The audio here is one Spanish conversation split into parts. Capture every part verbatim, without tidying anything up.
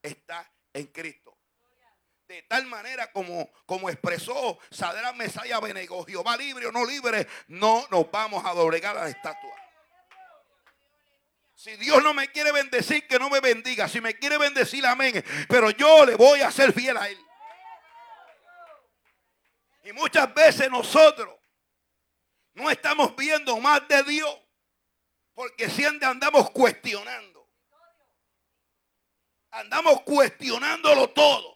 está en Cristo. De tal manera como, como expresó Sadrach, Mesach y Abednego, Jehová libre o no libre, no nos vamos a doblegar a la estatua. Si Dios no me quiere bendecir, que no me bendiga. Si me quiere bendecir, amén. Pero yo le voy a ser fiel a Él. Y muchas veces nosotros no estamos viendo más de Dios porque siempre andamos cuestionando. Andamos cuestionándolo todo.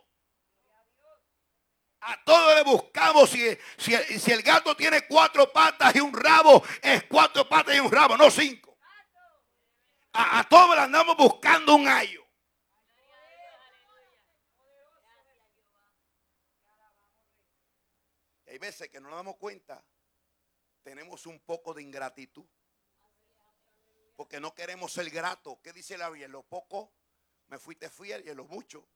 A todo le buscamos. Si, si, si el gato tiene cuatro patas y un rabo, es cuatro patas y un rabo, no cinco. A, a todos le andamos buscando un ayo. Y hay veces que no nos damos cuenta. Tenemos un poco de ingratitud. Porque no queremos ser gratos. ¿Qué dice la Biblia? En lo poco me fuiste fiel y en lo mucho.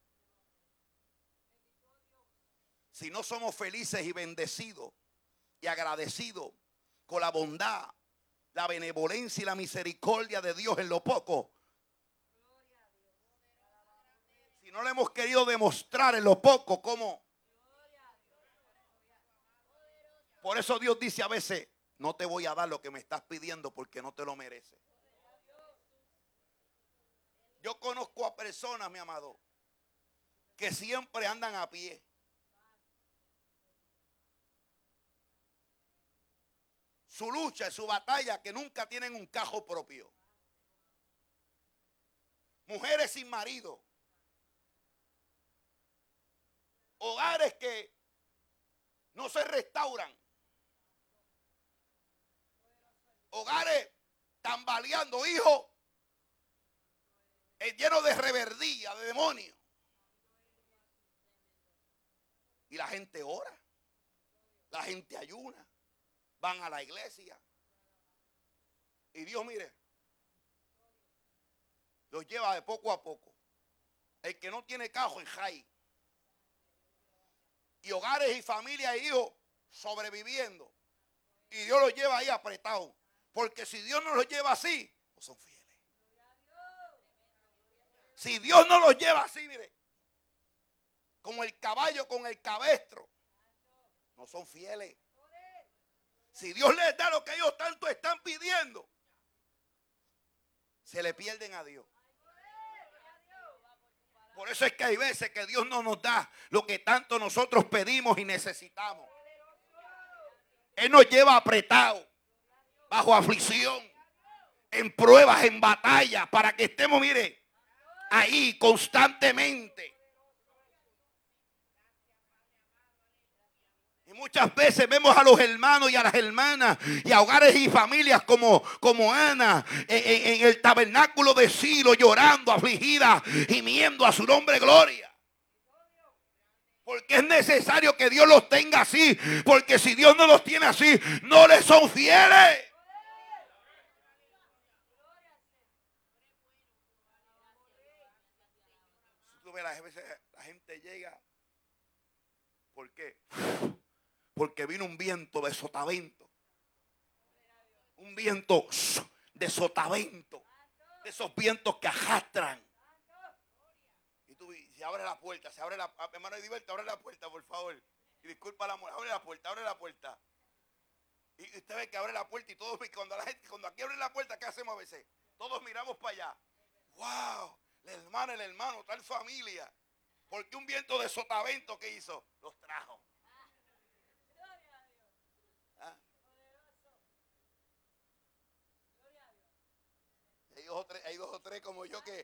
Si no somos felices y bendecidos y agradecidos con la bondad, la benevolencia y la misericordia de Dios en lo poco, si no le hemos querido demostrar en lo poco, ¿cómo? Por eso Dios dice a veces, no te voy a dar lo que me estás pidiendo porque no te lo mereces. Yo conozco a personas, mi amado, que siempre andan a pie. Su lucha y su batalla, que nunca tienen un carro propio. Mujeres sin marido. Hogares que no se restauran. Hogares tambaleando, hijos llenos de reverdía, de demonios. Y la gente ora. La gente ayuna. Van a la iglesia. Y Dios, mire, los lleva de poco a poco. El que no tiene cajo en high. Y hogares y familias e hijos sobreviviendo. Y Dios los lleva ahí apretados. Porque si Dios no los lleva así, no son fieles. Si Dios no los lleva así, mire, como el caballo con el cabestro, no son fieles. Si Dios les da lo que ellos tanto están pidiendo, se le pierden a Dios. Por eso es que hay veces que Dios no nos da lo que tanto nosotros pedimos y necesitamos. Él nos lleva apretados, bajo aflicción, en pruebas, en batalla, para que estemos, mire, ahí constantemente. Y muchas veces vemos a los hermanos y a las hermanas y a hogares y familias como, como Ana en, en, en el tabernáculo de Silo, llorando, afligida, gimiendo a su nombre gloria. Porque es necesario que Dios los tenga así. Porque si Dios no los tiene así, no les son fieles. Si tú ves, a veces la gente llega. ¿Por qué? Porque vino un viento de sotavento. Un viento de sotavento. De esos vientos que arrastran. Y tú, se abre la puerta, se abre la puerta. Hermano Ediberto, abre la puerta, por favor. Y disculpa la mujer, abre la puerta, abre la puerta. Y usted ve que abre la puerta y todos, cuando la gente, cuando aquí abre la puerta, ¿qué hacemos a veces? Todos miramos para allá. ¡Wow! La hermana, el hermano, tal familia. Porque un viento de sotavento, ¿qué hizo? Los trajo. ¿Ah? Hay dos o tres, hay dos o tres como yo que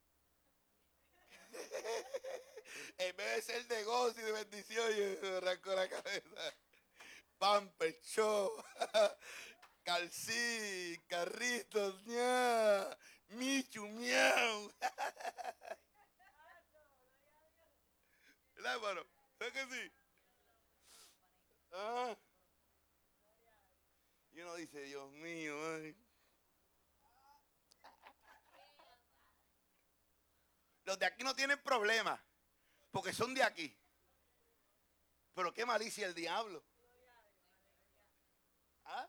en vez de ser negocio y de bendición, yo me arranco la cabeza. Pamper, show, calcí, carritos, ña, michu, miau. ¿Verdad, hermano? ¿Sabes que sí? ¿Ah? Y uno dice, Dios mío, ay. Los de aquí no tienen problema, porque son de aquí. Pero qué malicia el diablo. ¿Ah?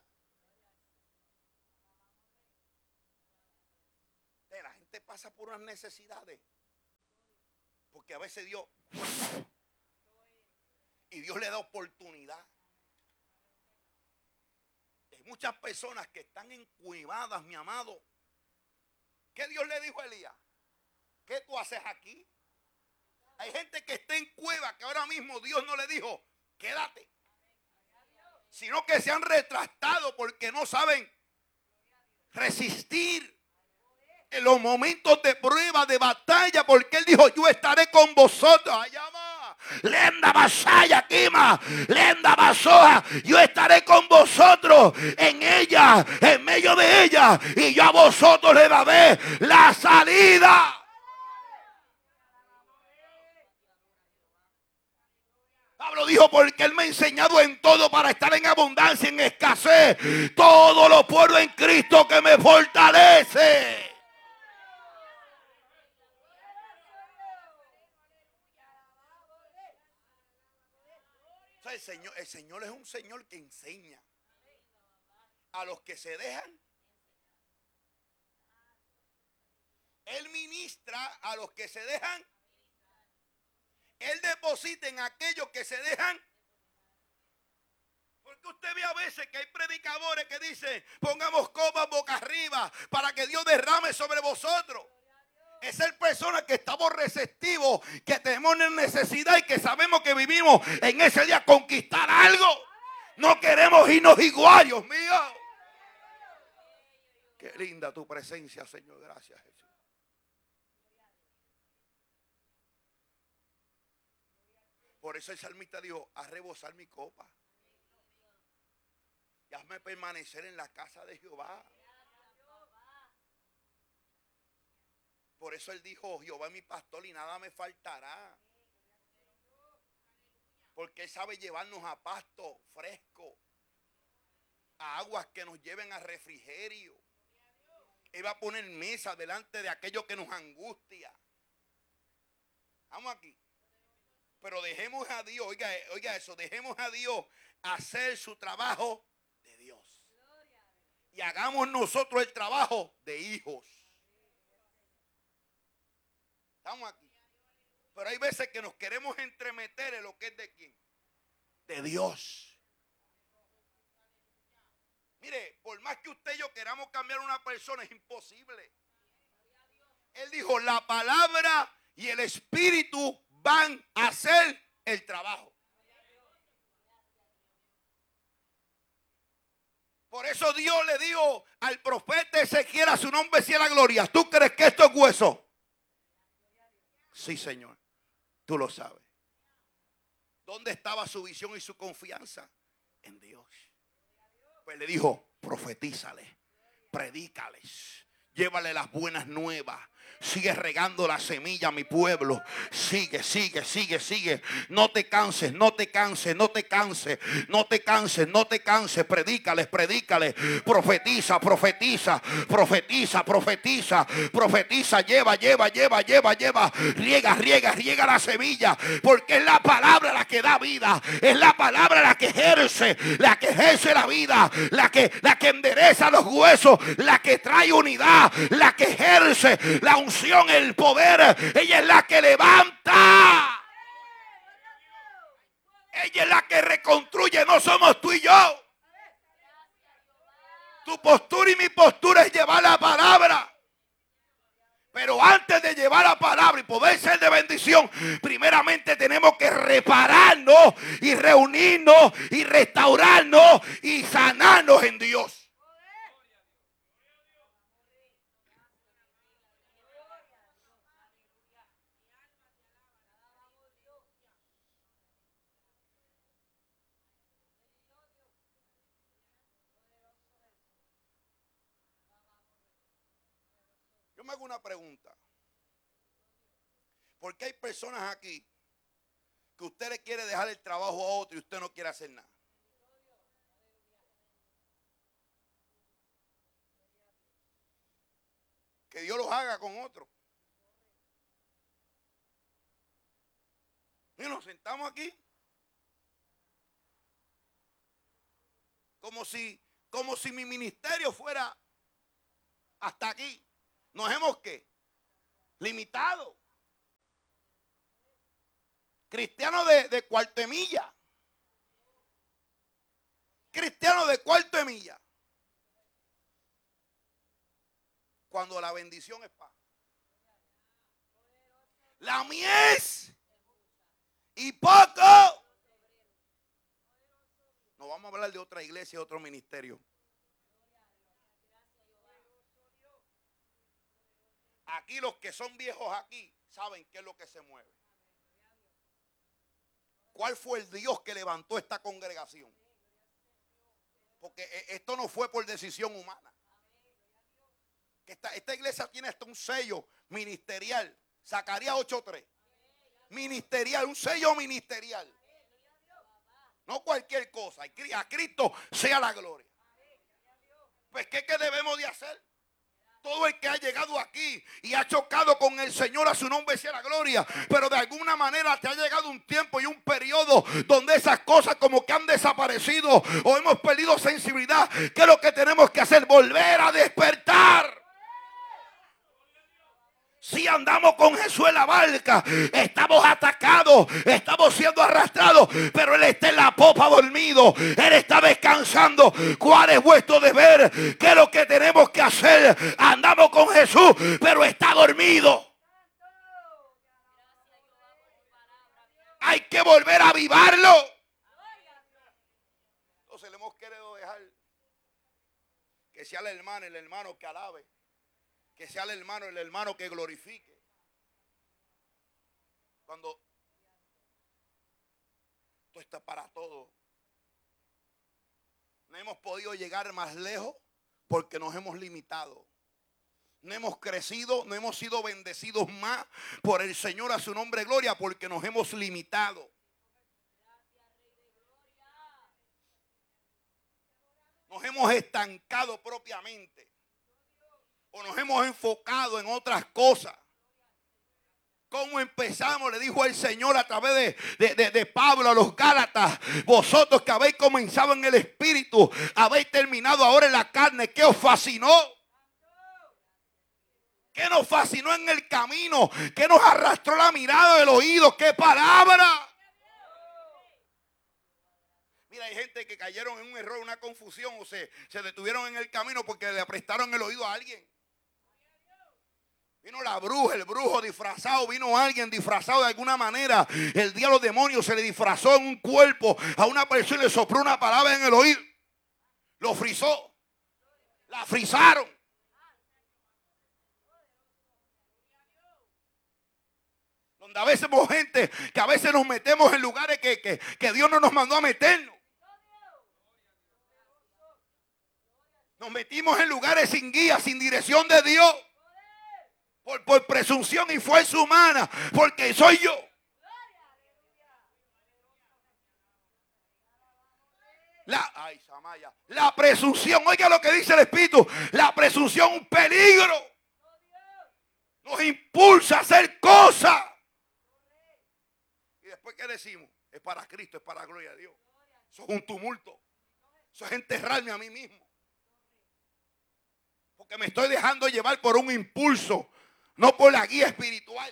La gente pasa por unas necesidades. Porque a veces Dios, y Dios le da oportunidad. Hay muchas personas que están encuivadas, mi amado. ¿Qué Dios le dijo a Elías? ¿Qué tú haces aquí? Hay gente que está en cueva que ahora mismo Dios no le dijo, quédate. Sino que se han retractado porque no saben resistir en los momentos de prueba, de batalla, porque Él dijo, yo estaré con vosotros. Allá va. Lenda Masaya Kima, Lenda Masoja, yo estaré con vosotros en ella, en medio de ella, y yo a vosotros le daré la salida. Pablo dijo, porque Él me ha enseñado en todo para estar en abundancia, en escasez. Todo lo puedo en Cristo que me fortalece. O sea, el Señor, el Señor es un Señor que enseña a los que se dejan. Él ministra a los que se dejan. Él deposita en aquellos que se dejan. Porque usted ve a veces que hay predicadores que dicen, pongamos copas boca arriba para que Dios derrame sobre vosotros. Es el persona que estamos receptivos, que tenemos necesidad y que sabemos que vivimos en ese día a conquistar algo. No queremos irnos igual, Dios mío. Qué linda tu presencia, Señor. Gracias, Jesús. Por eso el salmista dijo, a rebosar mi copa. Y hazme permanecer en la casa de Jehová. Por eso él dijo, Jehová es mi pastor y nada me faltará. Porque Él sabe llevarnos a pasto fresco, a aguas que nos lleven a refrigerio. Él va a poner mesa delante de aquello que nos angustia. Vamos aquí. Pero dejemos a Dios, oiga, oiga eso, dejemos a Dios hacer su trabajo de Dios. Y hagamos nosotros el trabajo de hijos. Estamos aquí. Pero hay veces que nos queremos entremeter en lo que es de quién. De Dios. Mire, por más que usted y yo queramos cambiar a una persona, es imposible. Él dijo, la palabra y el espíritu van a hacer el trabajo. Por eso Dios le dijo al profeta Ezequiel, a su nombre sea la gloria. ¿Tú crees que esto es hueso? Sí, Señor, tú lo sabes. ¿Dónde estaba su visión y su confianza? En Dios. Pues le dijo, profetízale, predícales, llévale las buenas nuevas. Sigue regando la semilla, mi pueblo. Sigue, sigue, sigue, sigue. No te canses, no te canses, no te canses. No te canses, no te canses. Predícales, predícales. Profetiza, profetiza, profetiza, profetiza, profetiza. Lleva, lleva, lleva, lleva, lleva. Riega, riega, riega la semilla. Porque es la palabra la que da vida. Es la palabra la que ejerce, la que ejerce la vida. La que, la que endereza los huesos. La que trae unidad. La que ejerce la unidad. El poder, ella es la que levanta, ella es la que reconstruye, no somos tú y yo. Tu postura y mi postura es llevar la palabra, pero antes de llevar la palabra y poder ser de bendición, primeramente tenemos que repararnos y reunirnos y restaurarnos y sanarnos en Dios. Yo me hago una pregunta. ¿Por qué hay personas aquí que usted le quiere dejar el trabajo a otro y usted no quiere hacer nada? Que Dios los haga con otro. Y nos sentamos aquí como si, como si mi ministerio fuera hasta aquí. Nos hemos ¿qué? Limitado. Cristiano de, de cuarto de milla. Cristiano de cuarto de milla. Cuando la bendición es paz. La mies y poco. No vamos a hablar de otra iglesia, otro ministerio. Aquí los que son viejos aquí saben qué es lo que se mueve. ¿Cuál fue el Dios que levantó esta congregación? Porque esto no fue por decisión humana. Esta, esta iglesia tiene hasta un sello ministerial. Zacarías ocho tres. Ministerial, un sello ministerial. No cualquier cosa. A Cristo sea la gloria. Pues ¿qué, qué debemos de hacer? Todo el que ha llegado aquí y ha chocado con el Señor, a su nombre sea la gloria. Pero de alguna manera te ha llegado un tiempo y un periodo donde esas cosas como que han desaparecido o hemos perdido sensibilidad. ¿Qué es lo que tenemos que hacer? Volver a despertar. Si andamos con Jesús en la barca, estamos atacados, estamos siendo arrastrados, pero Él está en la popa dormido, Él está descansando. ¿Cuál es vuestro deber? ¿Qué es lo que tenemos que hacer? Andamos con Jesús, pero está dormido. Hay que volver a avivarlo. Entonces le hemos querido dejar que sea el hermano, el hermano que alabe. Que sea el hermano, el hermano que glorifique. Cuando esto está para todo. No hemos podido llegar más lejos porque nos hemos limitado. No hemos crecido, no hemos sido bendecidos más por el Señor, a su nombre gloria, porque nos hemos limitado. Nos hemos estancado propiamente. O nos hemos enfocado en otras cosas. ¿Cómo empezamos? Le dijo el Señor a través de, de, de, de Pablo a los Gálatas. Vosotros que habéis comenzado en el Espíritu, habéis terminado ahora en la carne. ¿Qué os fascinó? ¿Qué nos fascinó en el camino? ¿Qué nos arrastró la mirada del oído? ¿Qué palabra? Mira, hay gente que cayeron en un error, una confusión, o se, se detuvieron en el camino porque le prestaron el oído a alguien. Vino la bruja, el brujo disfrazado, vino alguien disfrazado de alguna manera. El diablo demonio se le disfrazó en un cuerpo a una persona y le sopló una palabra en el oído. Lo frizó. La frizaron. Donde a veces vemos gente que a veces nos metemos en lugares que, que, que Dios no nos mandó a meternos. Nos metimos en lugares sin guía, sin dirección de Dios. Por, por presunción y fuerza humana, porque soy yo. La, ay, Samaya, la presunción, oiga lo que dice el Espíritu, la presunción un peligro. Nos impulsa a hacer cosas. Y después, ¿qué decimos? Es para Cristo, es para la gloria de Dios. Eso es un tumulto. Eso es enterrarme a mí mismo. Porque me estoy dejando llevar por un impulso. No por la guía espiritual.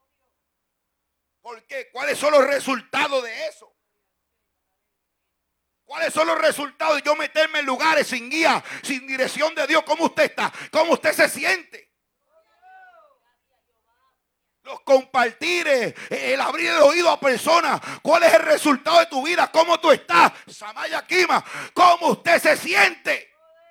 ¿Por qué? ¿Cuáles son los resultados de eso? ¿Cuáles son los resultados de yo meterme en lugares sin guía, sin dirección de Dios? ¿Cómo usted está? ¿Cómo usted se siente? Los compartires, el abrir el oído a personas. ¿Cuál es el resultado de tu vida? ¿Cómo tú estás? Samaya Kima, ¿cómo usted se siente?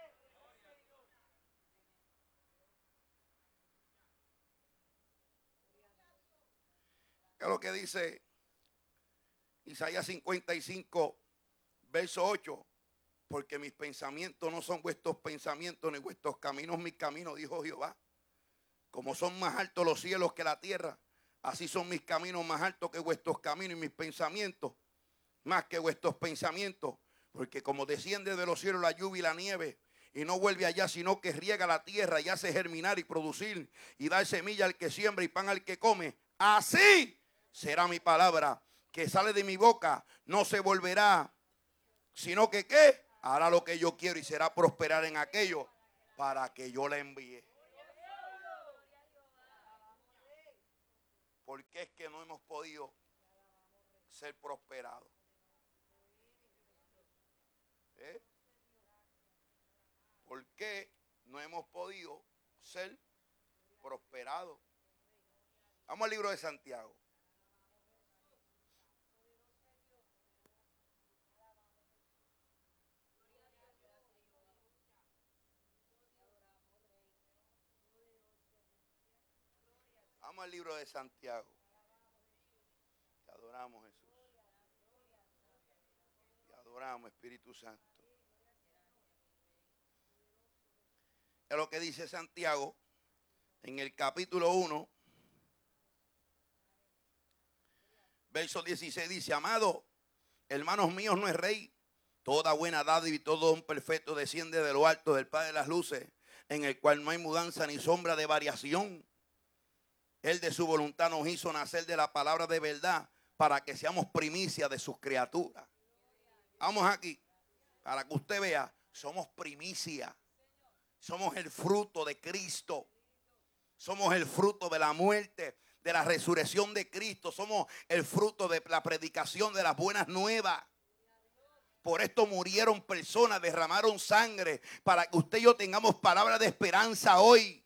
¿Qué es lo que dice Isaías cincuenta y cinco, verso ocho? Porque mis pensamientos no son vuestros pensamientos, ni vuestros caminos mis caminos, dijo Jehová. Como son más altos los cielos que la tierra, así son mis caminos más altos que vuestros caminos y mis pensamientos más que vuestros pensamientos. Porque como desciende de los cielos la lluvia y la nieve, y no vuelve allá, sino que riega la tierra y hace germinar y producir, y da semilla al que siembra y pan al que come, así será mi palabra que sale de mi boca, no se volverá, sino que ¿qué? Hará lo que yo quiero y será prosperar en aquello para que yo la envíe. ¿Por qué es que no hemos podido ser prosperado. ¿Eh? ¿Por qué no hemos podido ser prosperados? Vamos al libro de Santiago. Vamos al libro de Santiago. Te adoramos, Jesús. Te adoramos, Espíritu Santo. Es lo que dice Santiago en el capítulo uno, verso dieciséis. Dice: amado, hermanos míos, no es rey. Toda buena dádiva y todo don perfecto desciende de lo alto del Padre de las luces, en el cual no hay mudanza ni sombra de variación. Él de su voluntad nos hizo nacer de la palabra de verdad, para que seamos primicia de sus criaturas. Vamos aquí, para que usted vea, somos primicia. Somos el fruto de Cristo. Somos el fruto de la muerte, de la resurrección de Cristo. Somos el fruto de la predicación de las buenas nuevas. Por esto murieron personas, derramaron sangre, para que usted y yo tengamos palabra de esperanza hoy.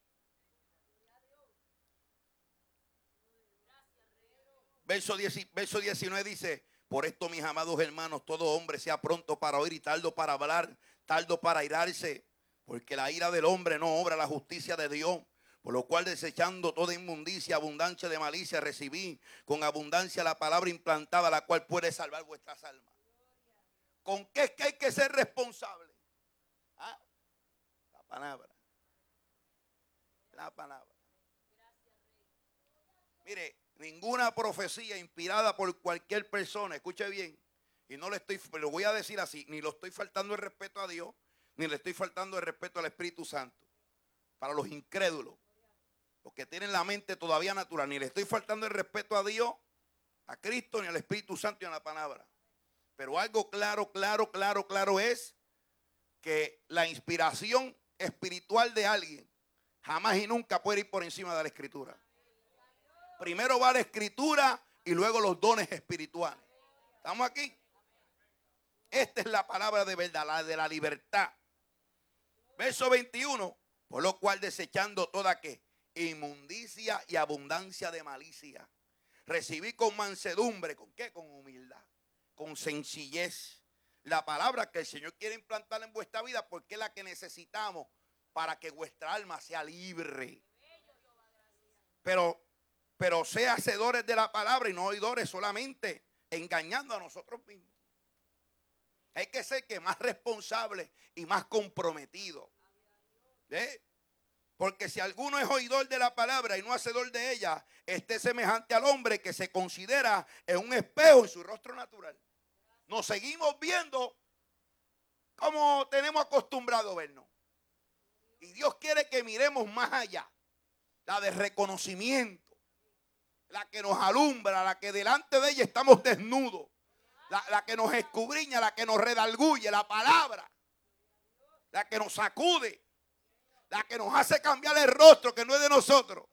Verso, diez, verso diecinueve dice: por esto, mis amados hermanos, todo hombre sea pronto para oír y tardo para hablar, tardo para airarse, porque la ira del hombre no obra la justicia de Dios. Por lo cual, desechando toda inmundicia, abundancia de malicia, recibí con abundancia la palabra implantada, la cual puede salvar vuestras almas. ¿Con qué es que hay que ser responsable? ¿Ah? La palabra. La palabra. Mire, ninguna profecía inspirada por cualquier persona, escuche bien, y no le estoy, lo voy a decir así, ni lo estoy faltando el respeto a Dios, ni le estoy faltando el respeto al Espíritu Santo. Para los incrédulos, los que tienen la mente todavía natural, ni le estoy faltando el respeto a Dios, a Cristo, ni al Espíritu Santo, ni a la palabra. Pero algo claro, claro, claro, claro es que la inspiración espiritual de alguien jamás y nunca puede ir por encima de la Escritura. Primero va la Escritura y luego los dones espirituales. ¿Estamos aquí? Esta es la palabra de verdad, la de la libertad. Verso veintiuno. Por lo cual, desechando toda ¿qué? Inmundicia y abundancia de malicia, recibí con mansedumbre, ¿con qué? Con humildad, con sencillez, la palabra que el Señor quiere implantar en vuestra vida, porque es la que necesitamos para que vuestra alma sea libre. Pero, pero sea hacedores de la palabra y no oidores solamente, engañando a nosotros mismos. Hay que ser que más responsable y más comprometido. ¿Eh? Porque si alguno es oidor de la palabra y no hacedor de ella, esté semejante al hombre que se considera en un espejo en su rostro natural. Nos seguimos viendo como tenemos acostumbrado vernos. Y Dios quiere que miremos más allá. La de reconocimiento, la que nos alumbra, la que delante de ella estamos desnudos, la, la que nos escudriña, la que nos redarguye, la palabra, la que nos sacude, la que nos hace cambiar el rostro, que no es de nosotros.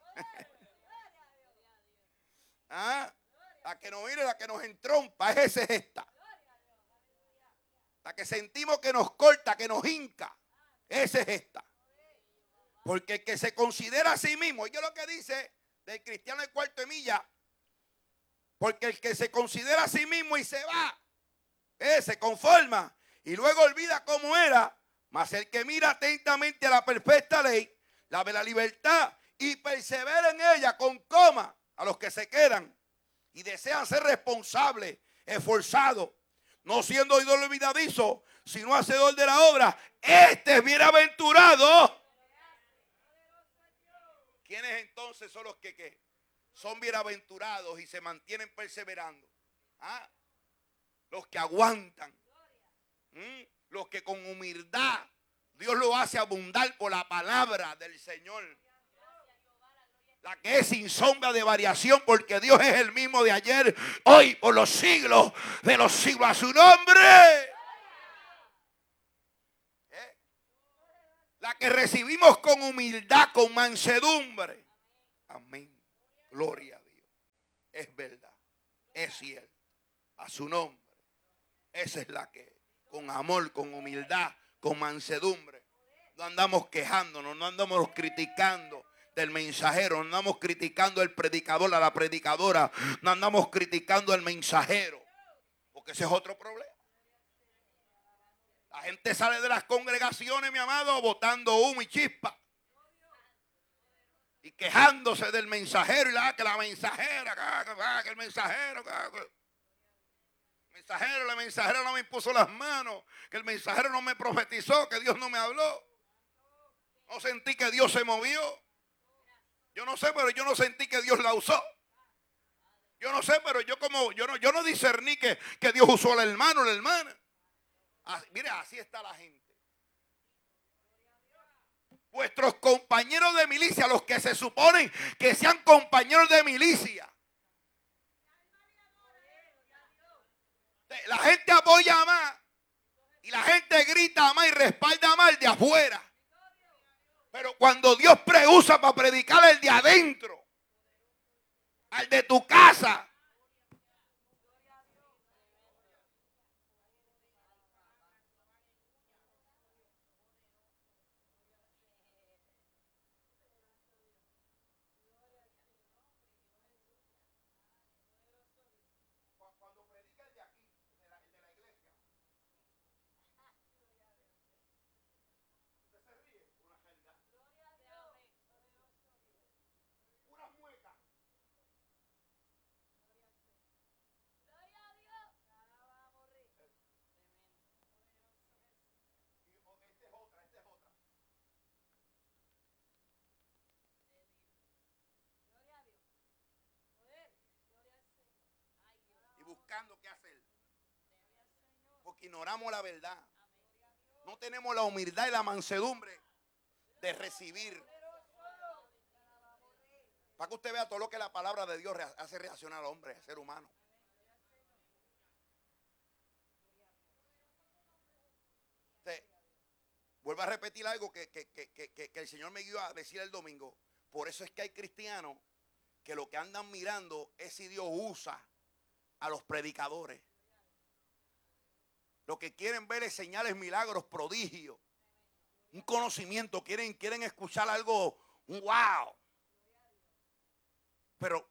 ¿Ah? La que nos mire, la que nos entrompa, esa es esta. La que sentimos que nos corta, que nos hinca, esa es esta. Porque el que se considera a sí mismo, y yo lo que dice del cristiano de cuarto de milla, porque el que se considera a sí mismo y se va, eh, se conforma y luego olvida cómo era. Mas el que mira atentamente a la perfecta ley, la de la libertad, y persevera en ella con coma, a los que se quedan y desean ser responsables, esforzados, no siendo oidor olvidadizo, sino hacedor de la obra, este es bienaventurado. ¿Quiénes entonces son los que ¿qué? Son bienaventurados y se mantienen perseverando? ¿Ah? Los que aguantan. ¿Mm? Los que con humildad Dios lo hace abundar por la palabra del Señor. La que es sin sombra de variación, porque Dios es el mismo de ayer, hoy, por los siglos de los siglos. A su nombre. ¿Eh? La que recibimos con humildad, con mansedumbre. Amén. Gloria a Dios. Es verdad. Es cierto. a su nombre. Esa es la que, con amor, con humildad, con mansedumbre. No andamos quejándonos, no andamos criticando del mensajero, no andamos criticando al predicador, a la predicadora, no andamos criticando al mensajero, porque ese es otro problema. La gente sale de las congregaciones, mi amado, botando humo y chispa y quejándose del mensajero y la que la mensajera, que el mensajero, que el mensajero, la mensajera no me impuso las manos, que el mensajero no me profetizó, que Dios no me habló. No sentí que Dios se movió. Yo no sé, pero yo no sentí que Dios la usó. Yo no sé, pero yo como yo no, yo no discerní que, que Dios usó al hermano o la hermana. Así, mire, así está la gente. Vuestros compañeros de milicia, los que se suponen que sean compañeros de milicia. La gente apoya más y la gente grita más y respalda más el de afuera. Pero cuando Dios preusa para predicar el de adentro, al de tu casa, cuando predica el de aquí, el de la, el de la iglesia, usted se ríe, una realidad, una mueca. Esta es otra, esta es otra. Y buscando qué hacer. Porque ignoramos la verdad. No tenemos la humildad y la mansedumbre de recibir. Para que usted vea todo lo que la palabra de Dios hace reaccionar al hombre, al ser humano. Entonces, vuelvo a repetir algo que, que, que, que, que el Señor me guió a decir el domingo. Por eso es que hay cristianos que lo que andan mirando es si Dios usa a los predicadores. Lo que quieren ver es señales, milagros, prodigios, un conocimiento. Quieren, quieren escuchar algo, un wow. Pero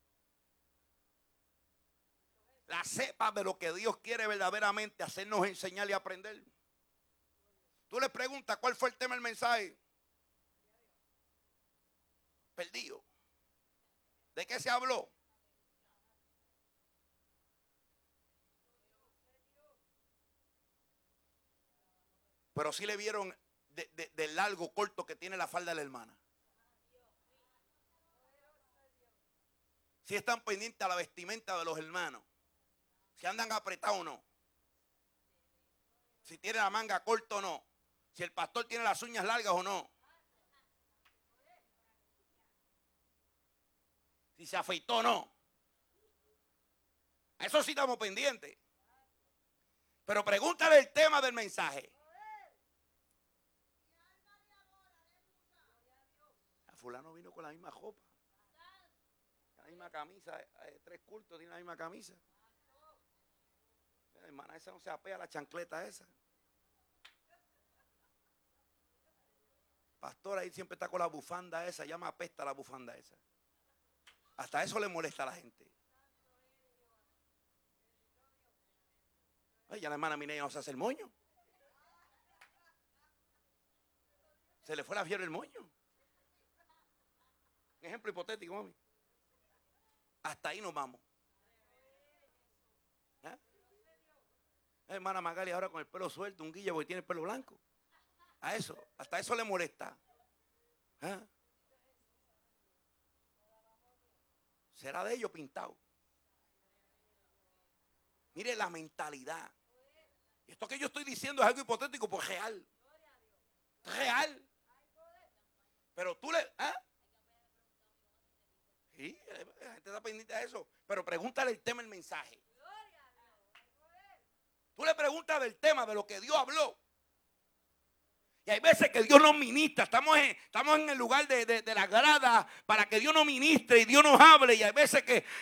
la cepa de lo que Dios quiere verdaderamente hacernos enseñar y aprender. Tú le preguntas cuál fue el tema del mensaje. Perdido. ¿De qué se habló? Pero sí le vieron de, de, del largo corto que tiene la falda de la hermana. Si están pendientes a la vestimenta de los hermanos. Si andan apretados o no. Si tiene la manga corta o no. Si el pastor tiene las uñas largas o no. Si se afeitó o no. A eso sí estamos pendientes. Pero pregúntale el tema del mensaje. A fulano vino con la misma ropa. La misma camisa. Eh, tres cultos tiene la misma camisa. La hermana esa no se apea a la chancleta esa. Pastor ahí siempre está con la bufanda esa. Ya me apesta la bufanda esa. Hasta eso le molesta a la gente. Ay, ya la hermana Mineya no se hace el moño. Se le fue la fiebre el moño. Un ejemplo hipotético, mami. Hasta ahí nos vamos. ¿Eh? La hermana Magali ahora con el pelo suelto, un guilla porque tiene el pelo blanco. A eso, hasta eso le molesta. ¿Eh? Será de ellos pintado. Mire la mentalidad. Esto que yo estoy diciendo es algo hipotético, pues real. Real. Pero tú le... ¿eh? Sí, la gente está pendiente de eso. Pero pregúntale el tema, el mensaje. Tú le preguntas del tema, de lo que Dios habló. Y hay veces que Dios nos ministra. Estamos en, estamos en el lugar de, de, de la grada para que Dios nos ministre y Dios nos hable. Y hay veces que,